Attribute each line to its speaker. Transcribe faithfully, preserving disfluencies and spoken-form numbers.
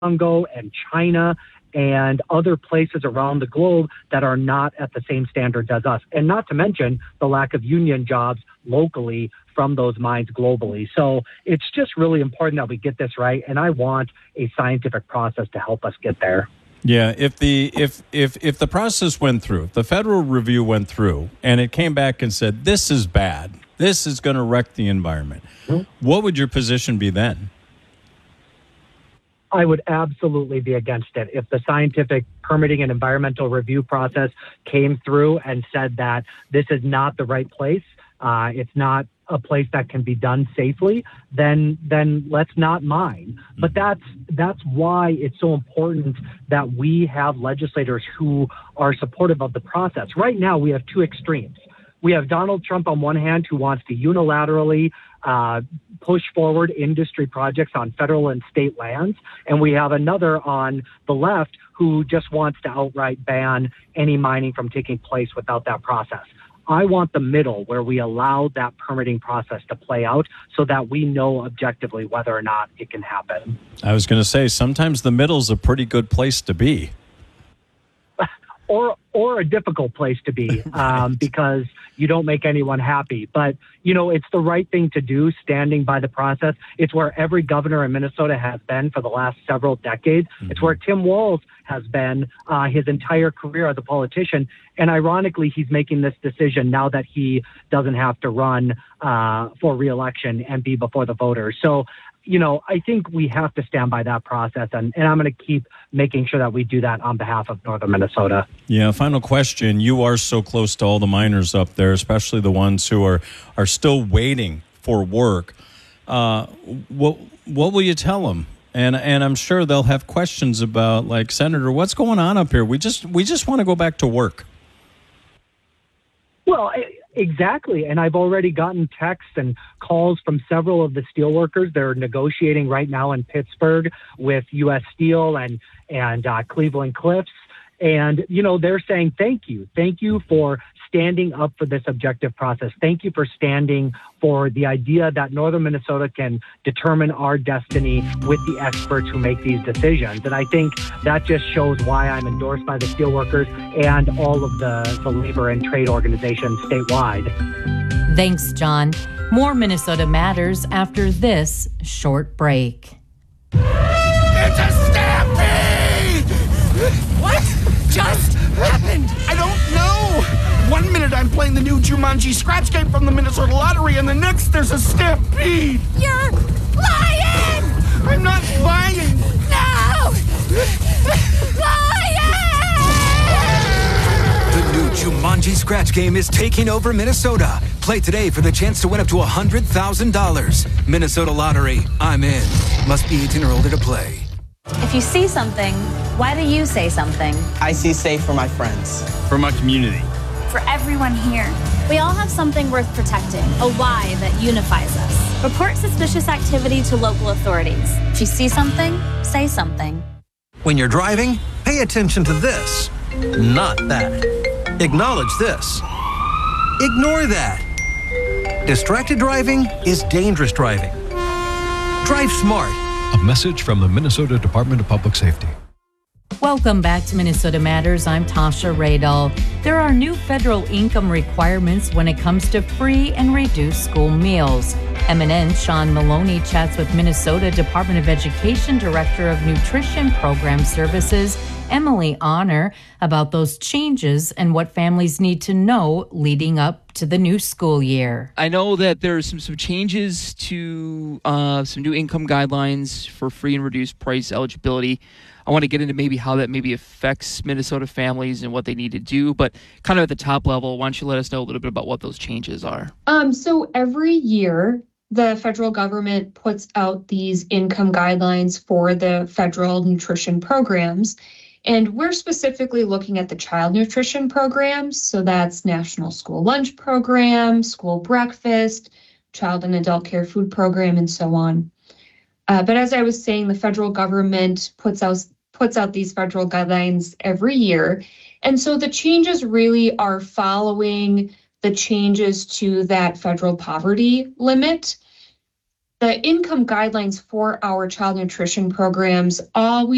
Speaker 1: Congo and China and other places around the globe that are not at the same standards as us. And not to mention the lack of union jobs locally from those mines globally. So it's just really important that we get this right. And I want a scientific process to help us get there.
Speaker 2: Yeah, if the if if if the process went through, if the federal review went through and it came back and said, this is bad, this is going to wreck the environment, mm-hmm. what would your position be then?
Speaker 1: I would absolutely be against it. If the scientific permitting and environmental review process came through and said that this is not the right place, uh, it's not a place that can be done safely, then then let's not mine. But that's that's why it's so important that we have legislators who are supportive of the process. Right now, we have two extremes. We have Donald Trump on one hand, who wants to unilaterally uh, push forward industry projects on federal and state lands. And we have another on the left who just wants to outright ban any mining from taking place without that process. I want the middle where we allow that permitting process to play out so that we know objectively whether or not it can happen.
Speaker 2: I was going to say, sometimes the middle's a pretty good place to be.
Speaker 1: Or or a difficult place to be um, because you don't make anyone happy. But, you know, it's the right thing to do, standing by the process. It's where every governor in Minnesota has been for the last several decades. Mm-hmm. It's where Tim Walz has been uh, his entire career as a politician. And ironically, he's making this decision now that he doesn't have to run uh, for re-election and be before the voters. So, you know, I think we have to stand by that process, and, and I'm going to keep making sure that we do that on behalf of Northern Minnesota.
Speaker 2: Yeah, final question. You are so close to all the miners up there, especially the ones who are, are still waiting for work. Uh, what what will you tell them? And and I'm sure they'll have questions about, like, Senator, what's going on up here? We just we just want to go back to work.
Speaker 1: Well, I, exactly. And I've already gotten texts and calls from several of the steelworkers. They're negotiating right now in Pittsburgh with U S Steel and, and uh, Cleveland Cliffs. And, you know, they're saying, thank you. Thank you for standing up for this objective process. Thank you for standing for the idea that Northern Minnesota can determine our destiny with the experts who make these decisions. And I think that just shows why I'm endorsed by the steelworkers and all of the, the labor and trade organizations statewide.
Speaker 3: Thanks, John. More Minnesota Matters after this short break.
Speaker 4: It's a stampede! What just happened? I don't know. One minute I'm playing the new Jumanji scratch game from the Minnesota Lottery, and the next there's a stampede.
Speaker 5: You're lying!
Speaker 4: I'm not lying.
Speaker 5: No! Lying!
Speaker 6: The new Jumanji scratch game is taking over Minnesota. Play today for the chance to win up to one hundred thousand dollars. Minnesota Lottery. I'm in. Must be eighteen or older to play.
Speaker 7: If you see something, why do you say something?
Speaker 8: I see safe for my friends.
Speaker 9: For my community.
Speaker 10: For everyone here. We all have something worth protecting, a why that unifies us. Report suspicious activity to local authorities.
Speaker 7: If you see something, say something.
Speaker 11: When you're driving, pay attention to this, not that. Acknowledge this. Ignore that. Distracted driving is dangerous driving. Drive smart.
Speaker 12: A message from the Minnesota Department of Public Safety.
Speaker 3: Welcome back to Minnesota Matters. I'm Tasha Radel. There are new federal income requirements when it comes to free and reduced school meals. M N N's Sean Maloney chats with Minnesota Department of Education Director of Nutrition Program Services, Emily Honor, about those changes and what families need to know leading up to the new school year.
Speaker 13: I know that there's some, some changes to uh, some new income guidelines for free and reduced price eligibility. I want to get into maybe how that maybe affects Minnesota families and what they need to do, but kind of at the top level, why don't you let us know a little bit about what those changes are?
Speaker 14: Um, so every year, the federal government puts out these income guidelines for the federal nutrition programs. And we're specifically looking at the child nutrition programs. So that's National School Lunch Program, School Breakfast, Child and Adult Care Food Program, and so on. Uh, but as I was saying, the federal government puts out puts out these federal guidelines every year. And so the changes really are following the changes to that federal poverty limit. The income guidelines for our child nutrition programs always